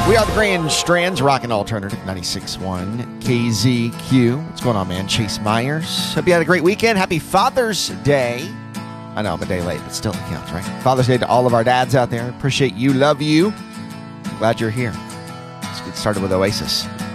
We are the Grand Strands, Rockin' Alternative 96.1 KZQ. What's going on, man? Chase Myers. Hope you had a great weekend. Happy Father's Day. I know I'm a day late, but still it counts, right? Father's Day to all of our dads out there. Appreciate you. Love you. Glad you're here. Let's get started with Oasis.